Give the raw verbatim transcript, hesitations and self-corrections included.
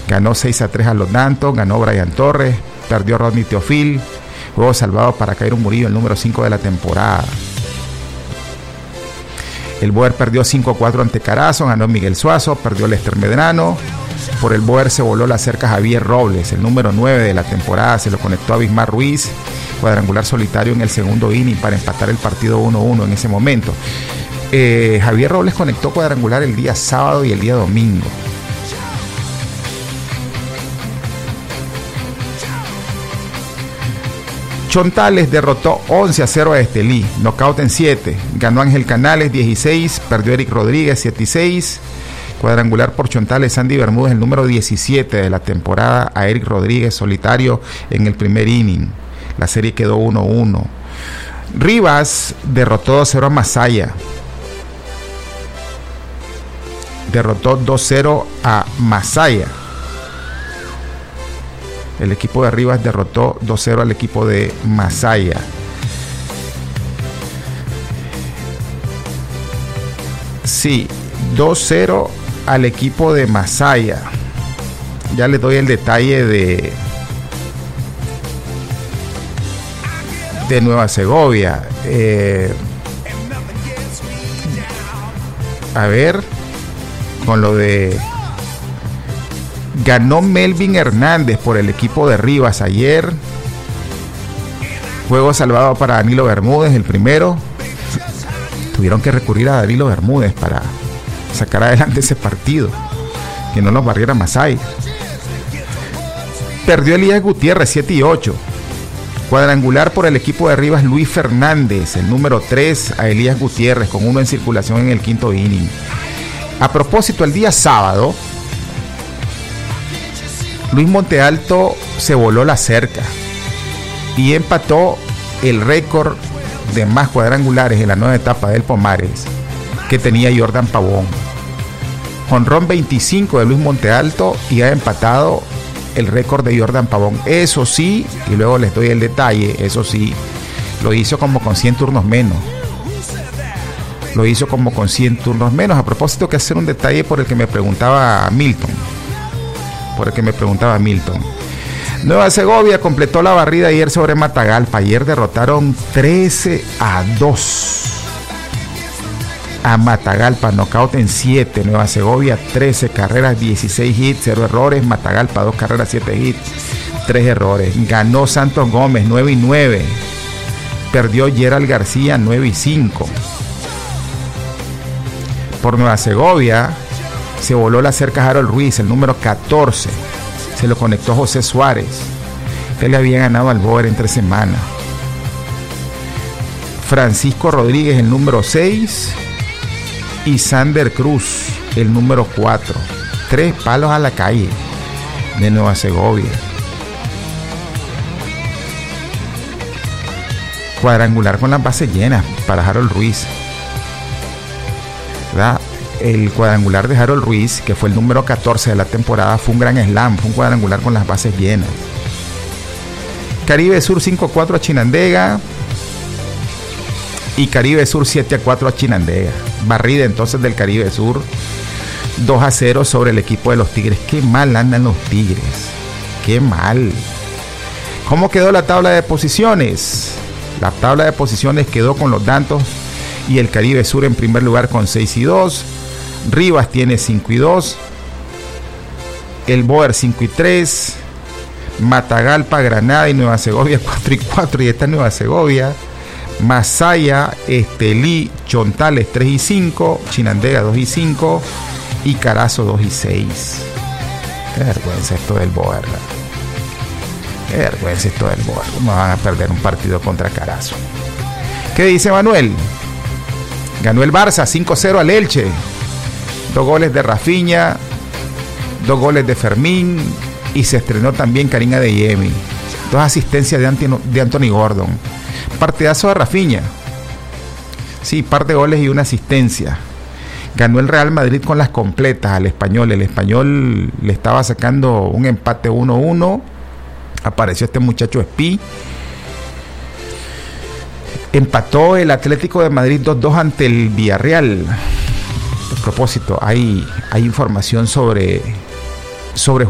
ganó seis a tres a los Dantos, ganó Brian Torres, perdió Rodney Teofil, juego salvado para Cairo Murillo, el número cinco de la temporada. El Boer perdió cinco a cuatro ante Carazo, ganó Miguel Suazo, perdió Lester Medrano. Por el Boer se voló la cerca Javier Robles, el número nueve de la temporada, se lo conectó a Bismar Ruiz, cuadrangular solitario en el segundo inning para empatar el partido uno a uno en ese momento. Eh, Javier Robles conectó cuadrangular el día sábado y el día domingo. Chontales derrotó once a cero a Estelí, knockout en siete, ganó Ángel Canales dieciséis, perdió Eric Rodríguez siete y seis, cuadrangular por Chontales, Sandy Bermúdez, el número diecisiete de la temporada, a Eric Rodríguez solitario en el primer inning. La serie quedó uno a uno. Rivas derrotó dos a cero a Masaya. Derrotó dos a cero a Masaya. El equipo de Rivas derrotó dos a cero al equipo de Masaya. Sí, dos a cero al equipo de Masaya. Ya les doy el detalle de de Nueva Segovia. Eh, a ver, con lo de ganó Melvin Hernández por el equipo de Rivas ayer. Juego salvado para Danilo Bermúdez, el primero. Tuvieron que recurrir a Danilo Bermúdez para sacar adelante ese partido, que no los barriera Masaya. Perdió Elías Gutiérrez siete y ocho. Cuadrangular por el equipo de Rivas Luis Fernández, el número tres, a Elías Gutiérrez, con uno en circulación en el quinto inning. A propósito, el día sábado Luis Montealto se voló la cerca y empató el récord de más cuadrangulares en la nueva etapa del Pomares que tenía Jordan Pavón. Jonrón veinticinco de Luis Montealto y ha empatado el récord de Jordan Pavón. Eso sí, y luego les doy el detalle, eso sí, lo hizo como con cien turnos menos. Lo hizo como con cien turnos menos. A propósito, que hacer un detalle por el que me preguntaba Milton. Por el que me preguntaba Milton. Nueva Segovia completó la barrida ayer sobre Matagalpa. Ayer derrotaron trece a dos a Matagalpa, knockout en siete. Nueva Segovia trece carreras, dieciséis hits, cero errores. Matagalpa dos carreras, siete hits, tres errores. Ganó Santos Gómez nueve y nueve. Perdió Gerald García nueve y cinco. Por Nueva Segovia se voló la cerca Harold Ruiz, el número catorce. Se lo conectó José Suárez. Él le había ganado al Boer en tres semanas. Francisco Rodríguez, el número seis. Y Sander Cruz, el número cuatro. Tres palos a la calle de Nueva Segovia. Cuadrangular con las bases llenas para Harold Ruiz, ¿verdad? El cuadrangular de Harold Ruiz, que fue el número catorce de la temporada, fue un gran slam, fue un cuadrangular con las bases llenas. Caribe Sur cinco a cuatro a Chinandega y Caribe Sur siete a cuatro a Chinandega. Barrida entonces del Caribe Sur, dos a cero sobre el equipo de los Tigres. Qué mal andan los Tigres, qué mal. ¿Cómo quedó la tabla de posiciones? La tabla de posiciones quedó con los Dantos y el Caribe Sur en primer lugar con seis y dos. Rivas tiene cinco y dos. El Boer cinco y tres. Matagalpa, Granada y Nueva Segovia cuatro y cuatro. Y esta es Nueva Segovia. Masaya, Estelí, Chontales tres y cinco. Chinandega dos y cinco. Y Carazo dos y seis. Qué vergüenza esto del Boer. Qué vergüenza esto del Boer. ¿Cómo van a perder un partido contra Carazo? ¿Qué dice Manuel? Ganó el Barça cinco a cero al Elche. Dos goles de Rafinha, dos goles de Fermín, y se estrenó también Karim Adeyemi. Dos asistencias de, Antino, de Anthony Gordon. Partidazo de Rafinha. Sí, par de goles y una asistencia. Ganó el Real Madrid con las completas al Español. El Español le estaba sacando un empate uno a uno. Apareció este muchacho Espí. Empató el Atlético de Madrid dos a dos ante el Villarreal. A propósito, hay, hay información sobre, sobre